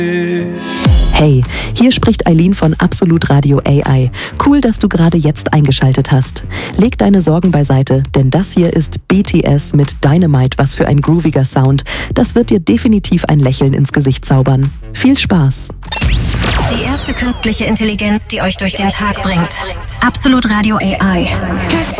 Hey, hier spricht Eileen von Absolut Radio AI. Cool, dass du gerade jetzt eingeschaltet hast. Leg deine Sorgen beiseite, denn das hier ist BTS mit Dynamite, was für ein grooviger Sound. Das wird dir definitiv ein Lächeln ins Gesicht zaubern. Viel Spaß! Die erste künstliche Intelligenz, die euch durch den Tag bringt. Absolut Radio AI.